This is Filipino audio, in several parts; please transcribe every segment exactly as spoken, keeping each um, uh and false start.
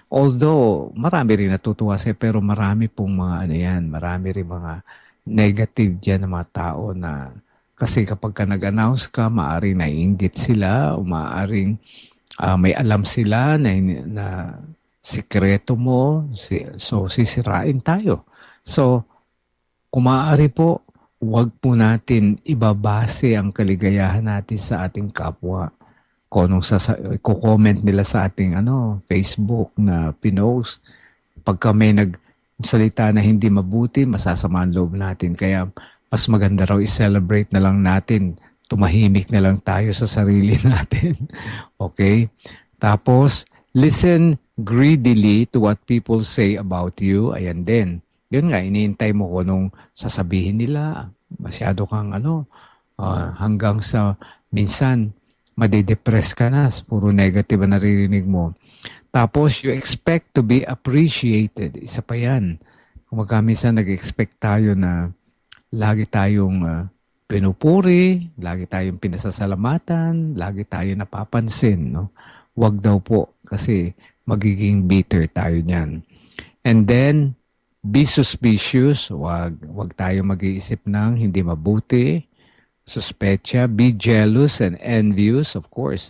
Although, marami rin natutuwa sa'yo, pero marami pong mga ano yan, marami rin mga negative dyan ng mga tao na kasi kapag ka nag-announce ka, maaaring naiinggit sila o maaaring ah, may alam sila na, hin- na sikreto mo, si, so sisirain tayo. So, kung maaari po, huwag po natin ibabase ang kaligayahan natin sa ating kapwa. Kung anong sasa- comment nila sa ating ano, Facebook na pinost, pagka may nagsalita na hindi mabuti, masasama ang loob natin. Kaya mas maganda raw i-celebrate na lang natin. Tumahimik na lang tayo sa sarili natin. Okay? Tapos, listen greedily to what people say about you. Ayan din. Yun nga, iniintay mo ko nung sasabihin nila. Masyado kang ano, ah, hanggang sa minsan, madidepress ka na. Puro negative ang naririnig mo. Tapos, you expect to be appreciated. Isa pa yan. Kung magkaminsan nag-expect tayo na lagi tayong ah, pinupuri, lagi tayong pinasasalamatan, lagi tayo napapansin. No? Wag daw po kasi magiging bitter tayo niyan. And then, be suspicious. Wag, wag tayo mag-iisip ng hindi mabuti. Suspecha. Be jealous and envious, of course.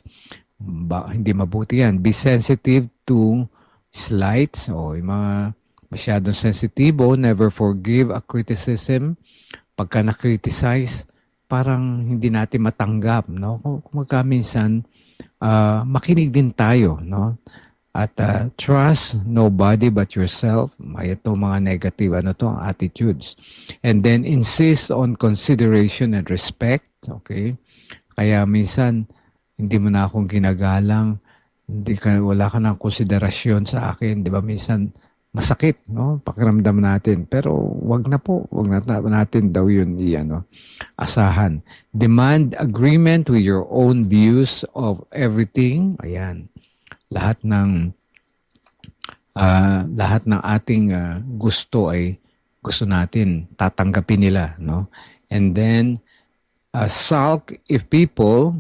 Ba, hindi mabuti yan. Be sensitive to slights o yung mga masyadong sensitibo. Never forgive a criticism. Pagka na-criticize, parang hindi natin matanggap. No? Kung magka minsan, uh, makinig din tayo. No? At uh, trust nobody but yourself. May ito mga negative ano to, attitudes. And then insist on consideration and respect. Okay? Kaya minsan, hindi mo na akong ginagalang, hindi ka, wala ka ng konsiderasyon sa akin. Di ba minsan, masakit, no? Pakiramdam natin. Pero wag na po, wag na natin daw yun i, ano, asahan. Demand agreement with your own views of everything. Ayan. Lahat ng uh, lahat ng ating uh, gusto ay gusto natin tatanggapin nila, no? And then uh, sulk if people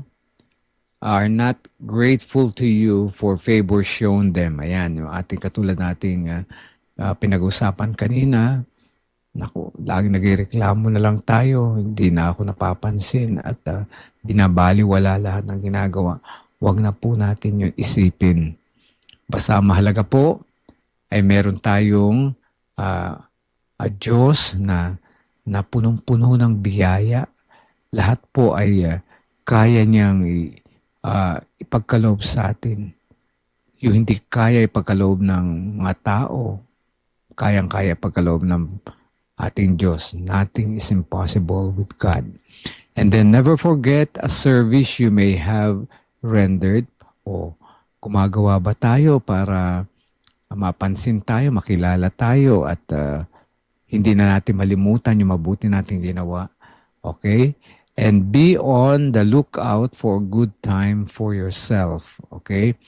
are not grateful to you for favor shown them. Ayan, yung ating katulad nating uh, uh, pinag-usapan kanina. Naku, lagi nagreklamo na lang tayo, hindi na ako napapansin at uh, binabaliwala lahat ng ginagawa. Huwag na po natin yun isipin. Basta mahalaga po ay meron tayong uh, a Diyos na, na punong-puno ng biyaya. Lahat po ay uh, kaya niyang i- Uh, ipagkaloob sa atin. Yung hindi kaya ipagkaloob ng mga tao, kayang-kaya ipagkaloob ng ating Diyos. Nothing is impossible with God. And then never forget a service you may have rendered. O gumagawa ba tayo para mapansin tayo, makilala tayo at uh, hindi na natin malimutan yung mabuti nating ginawa. Okay? And be on the lookout for good time for yourself. Okay?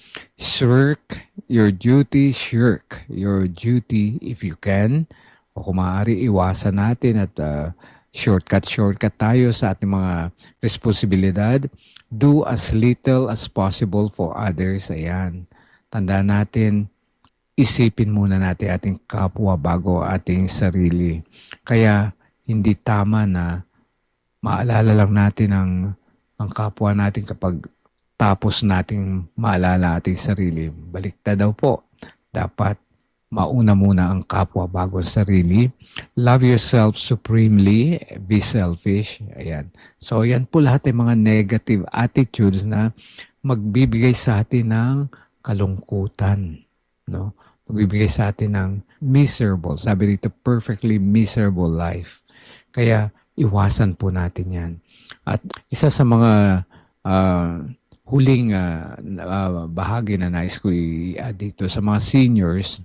Shirk your duty, shirk your duty if you can. O kung maaari, iwasan natin at uh, shortcut-shortcut tayo sa ating mga responsibilidad. Do as little as possible for others. Ayan. Tandaan natin, isipin muna natin ating kapwa bago ating sarili. Kaya hindi tama na maalala lang natin ang, ang kapwa natin kapag tapos nating maalala ating sarili. Baliktad daw po. Dapat mauna muna ang kapwa bago ang sarili. Love yourself supremely. Be selfish. Ayan. So, yan po lahat ay mga negative attitudes na magbibigay sa atin ng kalungkutan. No? Magbibigay sa atin ng miserable. Sabi dito, perfectly miserable life. Kaya, iwasan po natin yan. At isa sa mga uh, huling uh, uh, bahagi na nais ko i-add dito sa mga seniors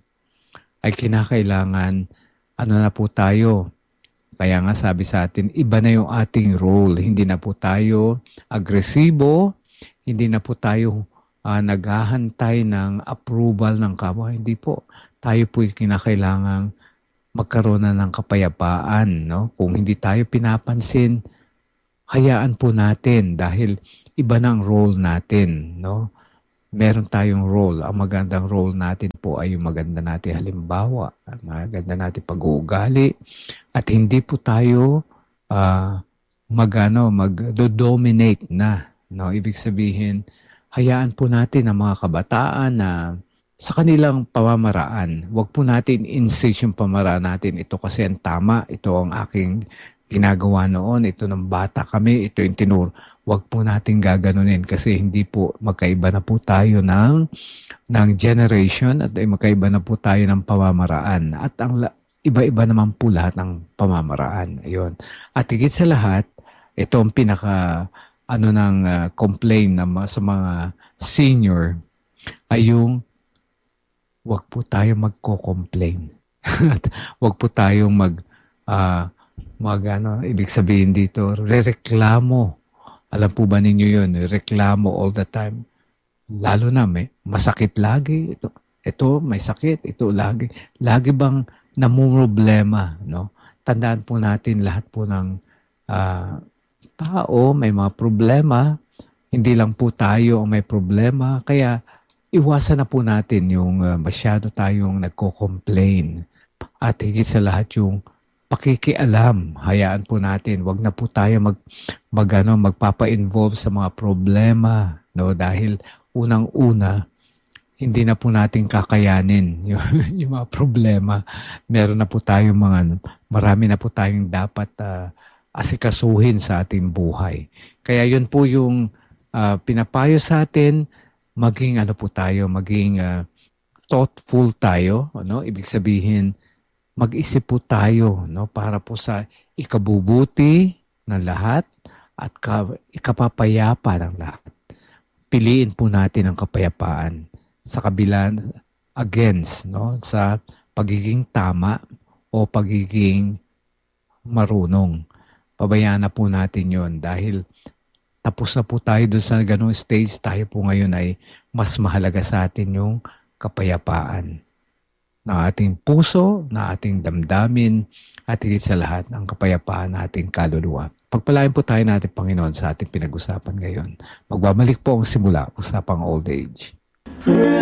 ay kinakailangan ano na po tayo. Kaya nga sabi sa atin, iba na yung ating role. Hindi na po tayo agresibo, hindi na po tayo uh, naghahantay ng approval ng kapwa. Hindi po. Tayo po yung kinakailangang magkaroon na ng kapayapaan, no? Kung hindi tayo pinapansin, hayaan po natin dahil iba na ang role natin, no? meron tayong role. Ang magandang role natin po ay yung maganda natin halimbawa, ang maganda natin pag-uugali, at hindi po tayo uh, magano mag-dominate na. No? Ibig sabihin, hayaan po natin ang mga kabataan na sa kanilang pamamaraan. Huwag po natin insist yung pamamaraan natin. Ito kasi ang tama. Ito ang aking ginagawa noon. Ito ng bata kami. Ito yung tinuro. Huwag po natin gaganunin kasi hindi po magkaiba na po tayo ng, ng generation at magkaiba na po tayo ng pamamaraan. At ang iba-iba naman po lahat ng pamamaraan. Ayun. At higit sa lahat, ito ang pinaka ano ng uh, complaint na sa mga senior ay yung wag po tayo magko-complain. At wag po tayong mag, uh, mag ano, ibig sabihin dito, re-reklamo. Alam po ba ninyo yun? Reklamo all the time. Lalo na may masakit lagi. Ito, ito may sakit. Ito lagi. Lagi bang namumroblema, no? Tandaan po natin lahat po ng uh, tao may mga problema. Hindi lang po tayo ang may problema. Kaya iwasan na po natin yung uh, masyado tayong nagko-complain. At higit sa lahat yung pakikialam. Hayaan po natin. Huwag na po tayo mag, mag, ano, magpapa-involve sa mga problema. No? Dahil unang-una, hindi na po natin kakayanin yung, yung mga problema. Meron na po tayong mga, marami na po tayong dapat uh, asikasuhin sa ating buhay. Kaya yun po yung uh, pinapayo sa atin, maging ano po tayo, maging uh, thoughtful tayo, ano? Ibig sabihin, mag-isip po tayo, no, para po sa ikabubuti ng lahat at ka, ikapapayapa ng lahat. Piliin po natin ang kapayapaan sa kabila against, no, sa pagiging tama o pagiging marunong. Pabayaan na po natin yon dahil tapos na po tayo doon sa ganung stage, tayo po ngayon ay mas mahalaga sa atin yung kapayapaan na ating puso, na ating damdamin, at higit sa lahat ang kapayapaan na ating kaluluwa. Pagpalain po tayo natin, Panginoon, sa ating pinag-usapan ngayon. Magbabalik po ang simula, usapang old age.